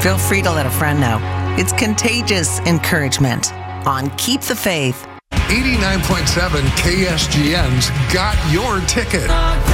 Feel free to let a friend know. It's contagious encouragement on Keep the Faith. 89.7 KSGN's got your ticket.